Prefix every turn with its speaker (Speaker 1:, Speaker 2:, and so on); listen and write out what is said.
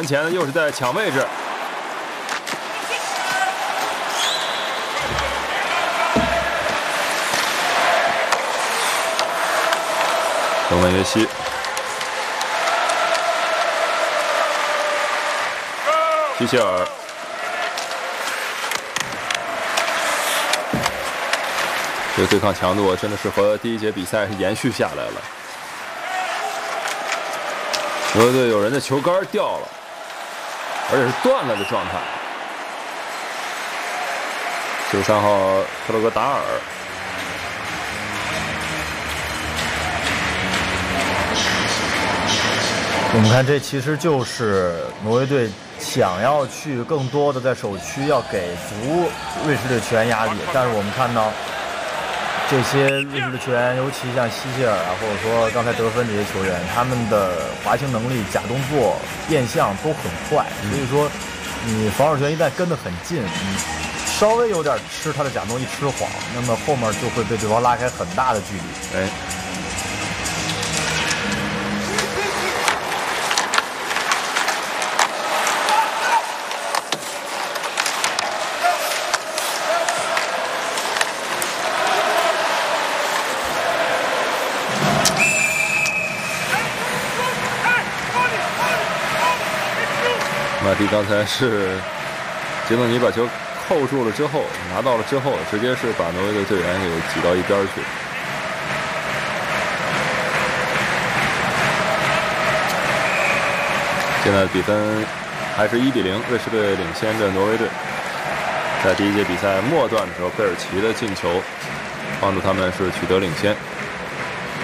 Speaker 1: 门前呢，又是在抢位置。登门约西，希切尔。 这个对抗强度真的是和第一节比赛是延续下来了。挪威队有人的球杆掉了，而且是断了的状态。93号特洛格达尔，
Speaker 2: 我们看，这其实就是挪威队想要去更多的在首区要给足瑞士队球员压力，但是我们看到。 这些瑞士的球员，尤其像希切尔啊，或者说刚才得分这些球员，他们的滑行能力、假动作、变向都很快，所以说你防守球员一旦跟得很近，你稍微有点吃他的假动一吃晃，那么后面就会被对方拉开很大的距离。
Speaker 1: 哎。 马蒂刚才是杰诺尼把球扣住了之后，拿到了之后，直接是把挪威队队员给挤到一边去。现在比分还是1比0，瑞士队领先着挪威队。在第一节比赛末段的时候，贝尔奇的进球帮助他们是取得领先。